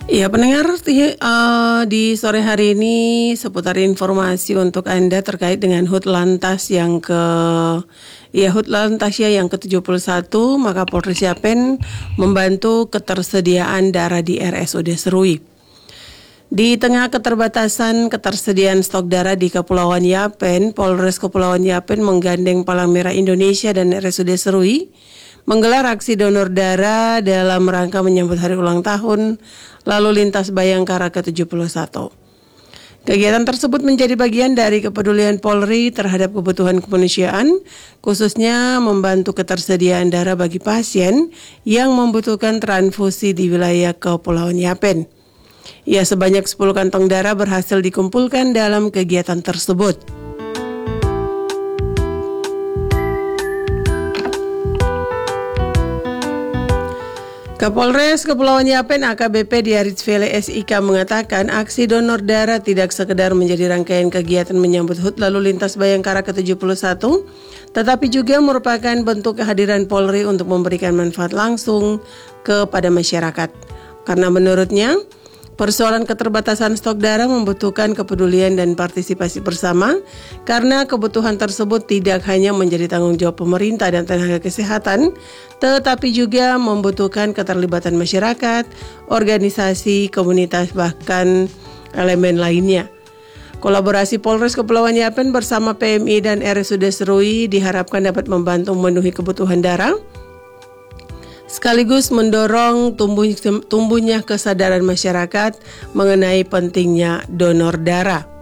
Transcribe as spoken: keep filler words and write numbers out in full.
Iya pendengar, uh, di sore hari ini seputar informasi untuk Anda terkait dengan H U T Lantas yang ke ya H U T Lantasya yang ke tujuh puluh satu, maka Polres Yapen membantu ketersediaan darah di R S U D Serui. Di tengah keterbatasan ketersediaan stok darah di Kepulauan Yapen, Polres Kepulauan Yapen menggandeng Palang Merah Indonesia dan R S U D Serui menggelar aksi donor darah dalam rangka menyambut hari ulang tahun Lalu Lintas Bayangkara ke tujuh puluh satu. Kegiatan tersebut menjadi bagian dari kepedulian Polri terhadap kebutuhan kemanusiaan, khususnya membantu ketersediaan darah bagi pasien yang membutuhkan transfusi di wilayah Kepulauan Yapen. Ya, sebanyak sepuluh kantong darah berhasil dikumpulkan dalam kegiatan tersebut. Kapolres Kepulauan Yapen A K B P Diaritsvele S I K mengatakan aksi donor darah tidak sekedar menjadi rangkaian kegiatan menyambut H U T Lalu Lintas Bayangkara ke tujuh puluh satu, tetapi juga merupakan bentuk kehadiran Polri untuk memberikan manfaat langsung kepada masyarakat. Karena menurutnya, persoalan keterbatasan stok darah membutuhkan kepedulian dan partisipasi bersama karena kebutuhan tersebut tidak hanya menjadi tanggung jawab pemerintah dan tenaga kesehatan, tetapi juga membutuhkan keterlibatan masyarakat, organisasi, komunitas, bahkan elemen lainnya. Kolaborasi Polres Kepulauan Yapen bersama P M I dan R S U D Serui diharapkan dapat membantu memenuhi kebutuhan darah, sekaligus mendorong tumbuh, tumbuhnya kesadaran masyarakat mengenai pentingnya donor darah.